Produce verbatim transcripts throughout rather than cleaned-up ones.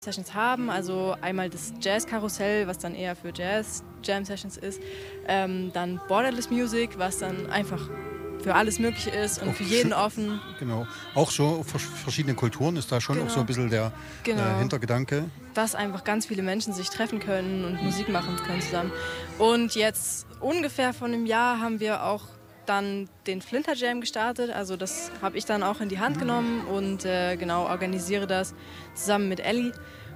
Sessions haben, also einmal das Jazz-Karussell, was dann eher für Jazz-Jam-Sessions ist, ähm, dann Borderless Music, was dann einfach für alles Mögliche ist und auch für jeden offen. Genau, auch so verschiedene Kulturen ist da schon genau. auch so ein bisschen der genau. äh, Hintergedanke. Dass einfach ganz viele Menschen sich treffen können und Musik machen können zusammen. Und jetzt ungefähr vor einem Jahr haben wir auch dann den Flinter Jam gestartet, also das habe ich dann auch in die Hand genommen und äh, genau organisiere das zusammen mit Ellie.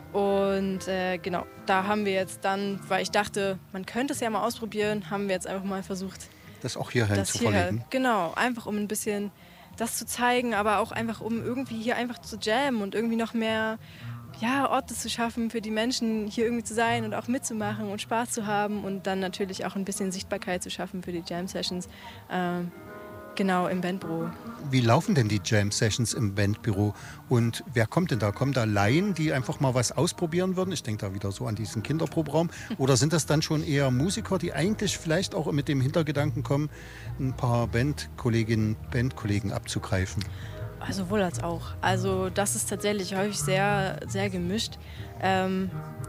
Und äh, genau, da haben wir jetzt dann, weil ich dachte, man könnte es ja mal ausprobieren, haben wir jetzt einfach mal versucht, das auch hierhin das zu hier, verlegen. Genau, einfach um ein bisschen das zu zeigen, aber auch einfach um irgendwie hier einfach zu jammen und irgendwie noch mehr ja, Orte zu schaffen für die Menschen, hier irgendwie zu sein und auch mitzumachen und Spaß zu haben und dann natürlich auch ein bisschen Sichtbarkeit zu schaffen für die Jam-Sessions, ähm, genau, im Bandbüro. Wie laufen denn die Jam-Sessions im Bandbüro und wer kommt denn da? Kommen da Laien, die einfach mal was ausprobieren würden? Ich denke da wieder so an diesen Kinderprobraum. Oder sind das dann schon eher Musiker, die eigentlich vielleicht auch mit dem Hintergedanken kommen, ein paar Bandkolleginnen, Bandkollegen abzugreifen? Sowohl als auch. Also das ist tatsächlich häufig sehr, sehr gemischt. Ähm,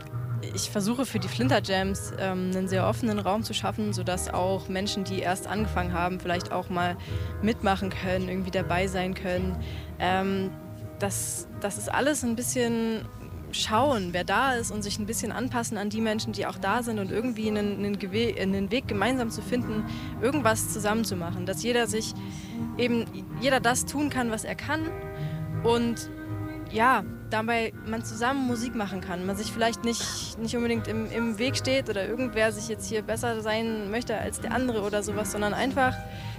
ich versuche für die Flinter Jams ähm, einen sehr offenen Raum zu schaffen, sodass auch Menschen, die erst angefangen haben, vielleicht auch mal mitmachen können, irgendwie dabei sein können. Ähm, das, das ist alles ein bisschen schauen, wer da ist und sich ein bisschen anpassen an die Menschen, die auch da sind und irgendwie einen, einen, Gewe- einen Weg gemeinsam zu finden, irgendwas zusammen zu machen, dass jeder sich eben, jeder das tun kann, was er kann und ja, dabei man zusammen Musik machen kann, man sich vielleicht nicht, nicht unbedingt im, im Weg steht oder irgendwer sich jetzt hier besser sein möchte als der andere oder sowas, sondern einfach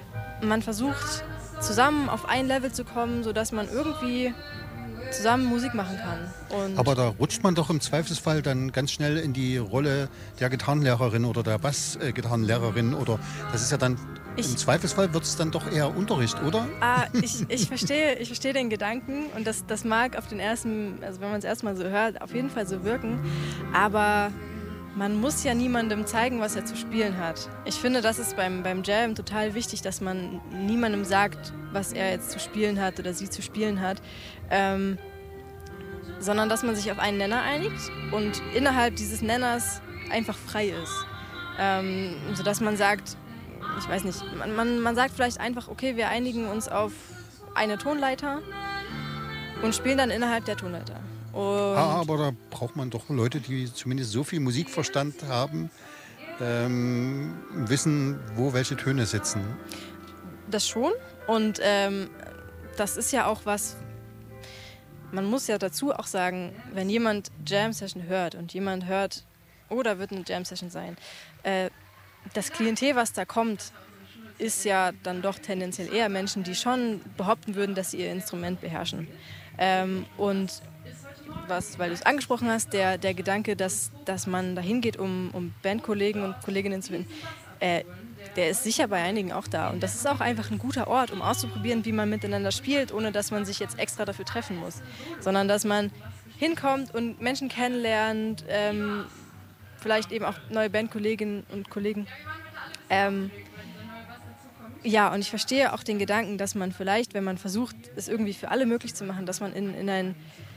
man versucht zusammen auf ein Level zu kommen, sodass man irgendwie zusammen Musik machen kann. Und aber da rutscht man doch im Zweifelsfall dann ganz schnell in die Rolle der Gitarrenlehrerin oder der Bassgitarrenlehrerin oder das ist ja dann, ich, im Zweifelsfall wird es dann doch eher Unterricht, oder? Ah, ich, ich verstehe ich verstehe den Gedanken und das, das mag auf den ersten, also wenn man es erstmal so hört, auf jeden Fall so wirken, aber man muss ja niemandem zeigen, was er zu spielen hat. Ich finde, das ist beim, beim Jam total wichtig, dass man niemandem sagt, was er jetzt zu spielen hat oder sie zu spielen hat, ähm, sondern dass man sich auf einen Nenner einigt und innerhalb dieses Nenners einfach frei ist. Ähm, sodass man sagt, ich weiß nicht, man, man, man sagt vielleicht einfach, okay, wir einigen uns auf eine Tonleiter und spielen dann innerhalb der Tonleiter. Ah, aber da braucht man doch Leute, die zumindest so viel Musikverstand haben, ähm, wissen, wo welche Töne sitzen. Das schon. Und ähm, das ist ja auch was, man muss ja dazu auch sagen, wenn jemand Jam-Session hört und jemand hört, oh, da wird eine Jam-Session sein, äh, das Klientel, was da kommt, ist ja dann doch tendenziell eher Menschen, die schon behaupten würden, dass sie ihr Instrument beherrschen. Ähm, und was, weil du es angesprochen hast, der, der Gedanke, dass, dass man dahin geht, um, um Bandkollegen und Kolleginnen zu finden, äh, der ist sicher bei einigen auch da. Und das ist auch einfach ein guter Ort, um auszuprobieren, wie man miteinander spielt, ohne dass man sich jetzt extra dafür treffen muss. Sondern dass man hinkommt und Menschen kennenlernt, ähm, vielleicht eben auch neue Bandkolleginnen und Kollegen. Ähm, ja, und ich verstehe auch den Gedanken, dass man vielleicht, wenn man versucht, es irgendwie für alle möglich zu machen, dass man in, in ein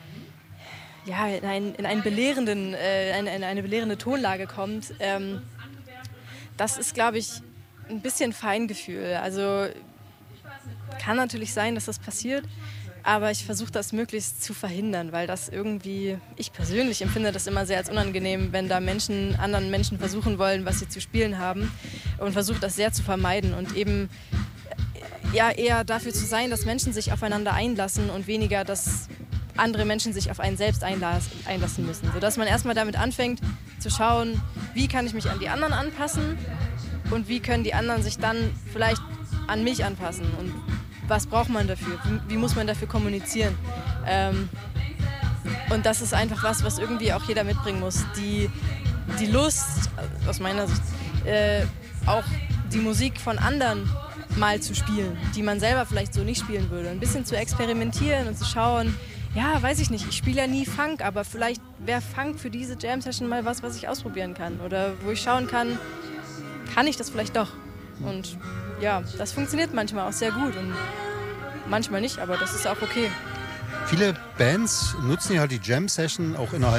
ja, in, ein, in, einen belehrenden, äh, in, in eine belehrende Tonlage kommt, ähm, das ist, glaube ich, ein bisschen Feingefühl. Also kann natürlich sein, dass das passiert, aber ich versuche das möglichst zu verhindern, weil das irgendwie, ich persönlich empfinde das immer sehr als unangenehm, wenn da Menschen, anderen Menschen versuchen wollen, was sie zu spielen haben und versuche das sehr zu vermeiden und eben ja, eher dafür zu sein, dass Menschen sich aufeinander einlassen und weniger, dass andere Menschen sich auf einen selbst einlassen müssen. Sodass man erstmal damit anfängt zu schauen, wie kann ich mich an die anderen anpassen und wie können die anderen sich dann vielleicht an mich anpassen und was braucht man dafür, wie, wie muss man dafür kommunizieren. Ähm, und das ist einfach was, was irgendwie auch jeder mitbringen muss. Die, die Lust, aus meiner Sicht, äh, auch die Musik von anderen mal zu spielen, die man selber vielleicht so nicht spielen würde. Ein bisschen zu experimentieren und zu schauen, ja, weiß ich nicht, ich spiele ja nie Funk, aber vielleicht wäre Funk für diese Jam-Session mal was, was ich ausprobieren kann. Oder wo ich schauen kann, kann ich das vielleicht doch? Und ja, das funktioniert manchmal auch sehr gut und manchmal nicht, aber das ist auch okay. Viele Bands nutzen ja die Jam Session auch innerhalb